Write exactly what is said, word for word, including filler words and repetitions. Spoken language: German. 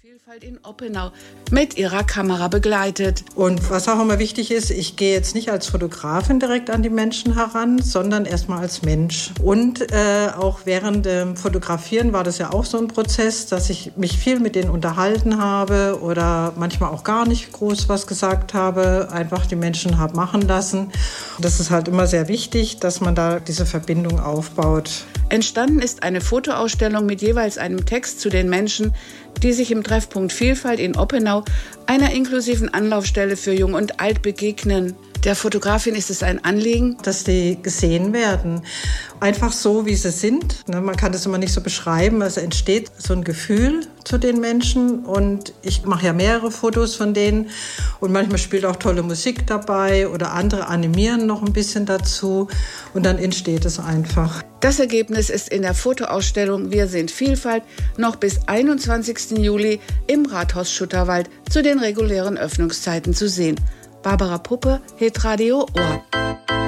Vielfalt in Oppenau mit ihrer Kamera begleitet. Und was auch immer wichtig ist, ich gehe jetzt nicht als Fotografin direkt an die Menschen heran, sondern erstmal als Mensch. Und äh, auch während dem Fotografieren war das ja auch so ein Prozess, dass ich mich viel mit denen unterhalten habe oder manchmal auch gar nicht groß was gesagt habe, einfach die Menschen habe machen lassen. Das ist halt immer sehr wichtig, dass man da diese Verbindung aufbaut. Entstanden ist eine Fotoausstellung mit jeweils einem Text zu den Menschen, die sich im Treffpunkt Vielfalt in Oppenau, einer inklusiven Anlaufstelle für Jung und Alt, begegnen. Der Fotografin ist es ein Anliegen, dass die gesehen werden. Einfach so, wie sie sind. Man kann das immer nicht so beschreiben. Es entsteht so ein Gefühl zu den Menschen. Und ich mache ja mehrere Fotos von denen. Und manchmal spielt auch tolle Musik dabei oder andere animieren noch ein bisschen dazu. Und dann entsteht es einfach. Das Ergebnis ist in der Fotoausstellung Wir sind Vielfalt noch bis einundzwanzigsten Juli im Rathaus Schutterwald zu den regulären Öffnungszeiten zu sehen. Barbara Puppe, Hitradio Ohr.